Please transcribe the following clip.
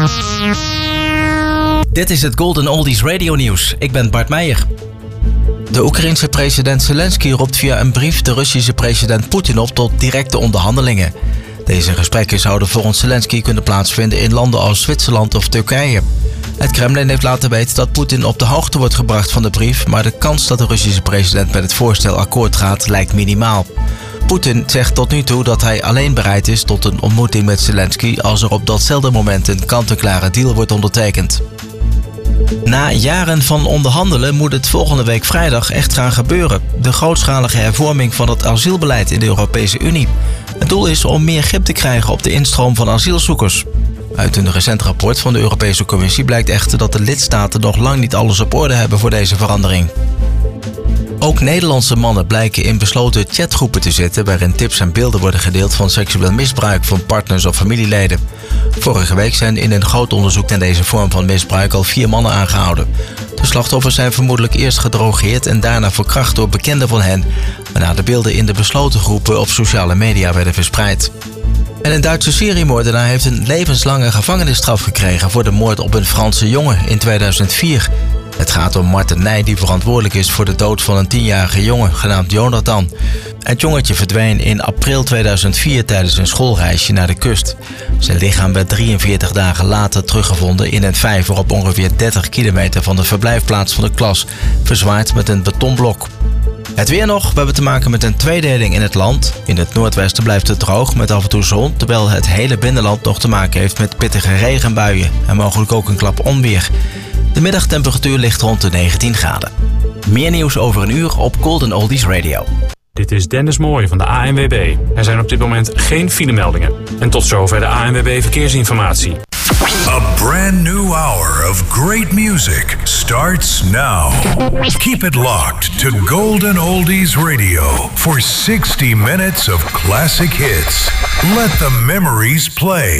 Dit is het Golden Oldies Radio Nieuws. Ik ben Bart Meijer. De Oekraïense president Zelensky roept via een brief de Russische president Poetin op tot directe onderhandelingen. Deze gesprekken zouden volgens Zelensky kunnen plaatsvinden in landen als Zwitserland of Turkije. Het Kremlin heeft laten weten dat Poetin op de hoogte wordt gebracht van de brief, maar de kans dat de Russische president met het voorstel akkoord gaat lijkt minimaal. Poetin zegt tot nu toe dat hij alleen bereid is tot een ontmoeting met Zelensky als er op datzelfde moment een kant-en-klare deal wordt ondertekend. Na jaren van onderhandelen moet het volgende week vrijdag echt gaan gebeuren. De grootschalige hervorming van het asielbeleid in de Europese Unie. Het doel is om meer grip te krijgen op de instroom van asielzoekers. Uit een recent rapport van de Europese Commissie blijkt echter dat de lidstaten nog lang niet alles op orde hebben voor deze verandering. Ook Nederlandse mannen blijken in besloten chatgroepen te zitten waarin tips en beelden worden gedeeld van seksueel misbruik van partners of familieleden. Vorige week zijn in een groot onderzoek naar deze vorm van misbruik al 4 mannen aangehouden. De slachtoffers zijn vermoedelijk eerst gedrogeerd en daarna verkracht door bekenden van hen, waarna de beelden in de besloten groepen op sociale media werden verspreid. En een Duitse seriemoordenaar heeft een levenslange gevangenisstraf gekregen voor de moord op een Franse jongen in 2004. Het gaat om Marten Nij, die verantwoordelijk is voor de dood van een 10-jarige jongen genaamd Jonathan. Het jongetje verdween in april 2004 tijdens een schoolreisje naar de kust. Zijn lichaam werd 43 dagen later teruggevonden in een vijver op ongeveer 30 kilometer van de verblijfplaats van de klas, verzwaard met een betonblok. Het weer nog, we hebben te maken met een tweedeling in het land. In het noordwesten blijft het droog met af en toe zon, terwijl het hele binnenland nog te maken heeft met pittige regenbuien en mogelijk ook een klap onweer. De middagtemperatuur ligt rond de 19 graden. Meer nieuws over een uur op Golden Oldies Radio. Dit is Dennis Mooij van de ANWB. Er zijn op dit moment geen filemeldingen. En tot zover de ANWB Verkeersinformatie. A brand new hour of great music starts now. Keep it locked to Golden Oldies Radio for 60 minutes of classic hits. Let the memories play.